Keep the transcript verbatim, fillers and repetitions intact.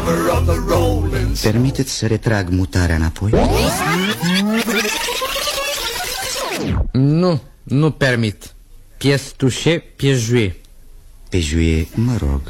Permiteți să retrag mutarea înapoi? Nu, nu permit. Pièce touchée, pièce jouée. Pe juie, mă rog.